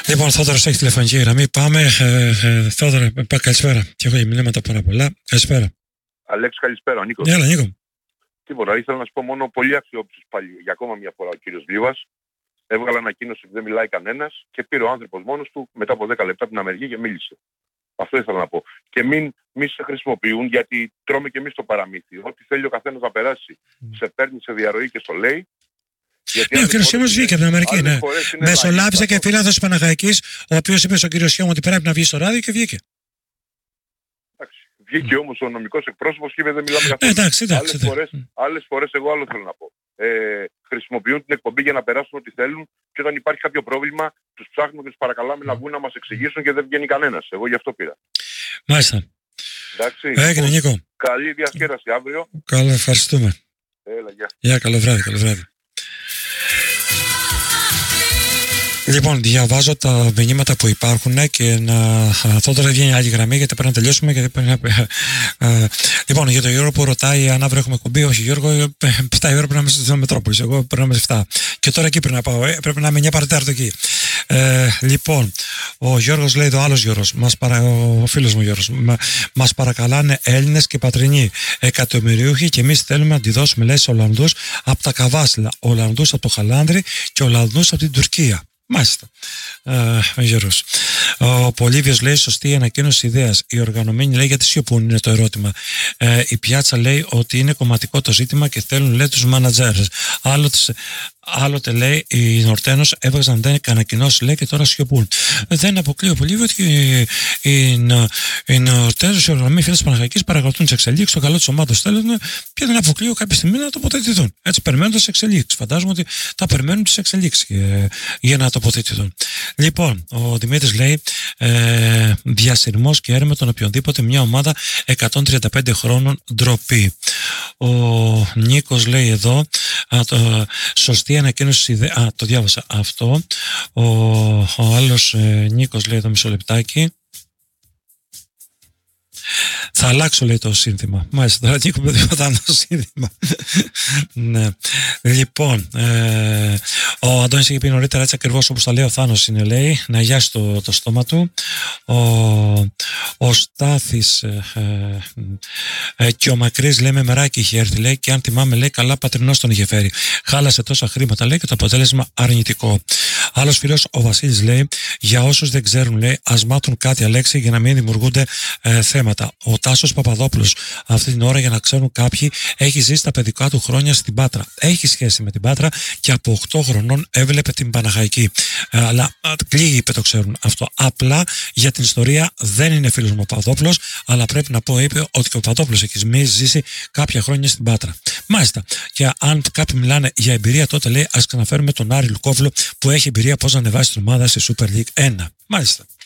Λοιπόν, Θόδωρος έχει τηλεφωνική γραμμή. Πάμε. Θόδωρα, καλησπέρα. Και έχω μηνύματα πάρα πολλά. Καλησπέρα. Αλέξη, καλησπέρα. Νίκος. Έλα, Νίκο. Τίποτα. Ήθελα να σου πω μόνο πολύ αξιόπιστος πάλι για ακόμα μια φορά ο κύριος Λίβας. Έβγαλε ανακοίνωση ότι δεν μιλάει κανένας και πήρε ο άνθρωπος μόνος του μετά από 10 λεπτά την αμεργία και μίλησε. Αυτό ήθελα να πω. Και μην σε χρησιμοποιούν, γιατί τρώμε και εμείς το παραμύθι. Ό,τι θέλει ο καθένας να περάσει, σε παίρνει σε διαρροή και στο λέει. Ναι, ο κύριος Σιώμος βγήκε από την Αμερική. Ναι. Μεσολάβησε και φίλαθος της Παναχαϊκής, ο οποίος είπε στον κύριο Σιώμο ότι πρέπει να βγει στο ράδιο και βγήκε. Βγήκε όμως ο νομικός εκπρόσωπος και είπε δεν μιλάμε καθόλου. Εντάξει. Άλλες φορές εγώ άλλο θέλω να πω. Χρησιμοποιούν την εκπομπή για να περάσουν ό,τι θέλουν και όταν υπάρχει κάποιο πρόβλημα τους ψάχνουμε και τους παρακαλάμε να βγουν να μας εξηγήσουν και δεν βγαίνει κανένας. Εγώ γι' αυτό πήρα. Μάλιστα. Εντάξει. Έγινε, Νίκο. Καλή διασκέδαση αύριο. Καλά, ευχαριστούμε. Έλα, γεια. Γεια, καλό βράδυ. Λοιπόν, διαβάζω τα μηνύματα που υπάρχουν και αυτό τώρα βγαίνει άλλη γραμμή γιατί πρέπει να τελειώσουμε. Λοιπόν, για τον Γιώργο που ρωτάει αν αύριο έχουμε εκπομπή, όχι Γιώργο, 7 η ώρα πρέπει να είμαι στη Μετρόπολη. Εγώ πρέπει να είμαι 7. Και τώρα εκεί πρέπει να πάω, πρέπει να είμαι 9 παρατέταρτο εκεί. Λοιπόν, ο Γιώργος λέει, το άλλος Γιώργος, ο φίλος μου Γιώργος, μας παρακαλάνε Έλληνες και πατρινοί εκατομμυριούχοι και εμείς θέλουμε να τη δώσουμε, λέει, σε Ολλανδούς από τα Καβάσιλα, Ολλανδούς από το Χαλάνδρι και Ολλανδούς από την Τουρκία. Μάλιστα. Γιώργος. Ο Πολύβιος λέει σωστή ανακοίνωση ιδέας. Οι οργανωμένοι λέει γιατί σιωπούν είναι το ερώτημα. Η πιάτσα λέει ότι είναι κομματικό το ζήτημα και θέλουν λέει τους μάνατζέρες. Άλλοτε λέει οι Νορτένος έβγαζαν δεν ανακοινώσει λέει και τώρα σιωπούν. Δεν αποκλείω πολύ ότι οι Νορτένος, οι οργανωμένοι φίλοι της Παναχαϊκής παρακολουθούν τις εξελίξεις, το καλό της ομάδας στέλνουν και δεν αποκλείω κάποια στιγμή να τοποθετηθούν. Έτσι περιμένουν τις εξελίξεις. Φαντάζομαι ότι θα περιμένουν τις εξελίξεις για να τοποθετηθούν. Λοιπόν, ο Δημήτρης λέει διασυρμός και έρμε τον οποιονδήποτε μια ομάδα 135 χρόνων ντροπή. Ο Νίκος λέει εδώ σωστή ανακοίνωση το διάβασα αυτό. Ο άλλος Νίκος λέει εδώ μισό λεπτάκι. Θα αλλάξω λέει το σύνθημα. Μάλιστα, τώρα Νίκο με διόταν το σύνθημα. Ναι. Λοιπόν, ο Αντώνης είχε πει νωρίτερα έτσι ακριβώς όπως τα λέει ο Θάνος είναι λέει, να γιάσει το στόμα του. Ο Στάθης και ο Μακρύς λέει με μεράκι είχε έρθει λέει και αν θυμάμαι λέει καλά πατρινός τον είχε φέρει. Χάλασε τόσα χρήματα λέει και το αποτέλεσμα αρνητικό. Άλλος φίλος ο Βασίλης λέει για όσους δεν ξέρουν λέει ας μάθουν κάτι Αλέξη για να μην δημιουργούνται θέματα. Ο Τάσος Παπαδόπουλος αυτή την ώρα για να ξέρουν κάποιοι έχει ζήσει τα παιδικά του χρόνια στην Πάτρα. Έχει σχέση με την Πάτρα και από 8 χρονών έβλεπε την Παναχαϊκή. Αλλά λίγοι είπε το ξέρουν αυτό. Απλά για την ιστορία δεν είναι φίλος μου ο Παπαδόπουλος, αλλά πρέπει να πω είπε ότι και ο Παπαδόπουλος έχει ζήσει κάποια χρόνια στην Πάτρα. Μάλιστα. Και αν κάποιοι μιλάνε για εμπειρία τότε λέει ας ξαναφέρουμε τον Άρη Λουκόβλο που έχει εμπειρία πώς να ανεβάσει την ομάδα στη Super League 1. Μάλιστα.